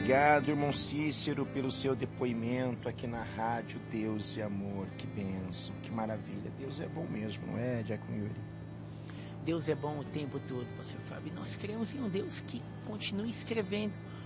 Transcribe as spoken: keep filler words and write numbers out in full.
obrigado, irmão Cícero, pelo seu depoimento aqui na rádio Deus e Amor. Que bênção, que maravilha. Deus é bom mesmo, não é, Diácono Yuri? Deus é bom o tempo todo, pastor Fábio. Nós cremos em um Deus que continua escrevendo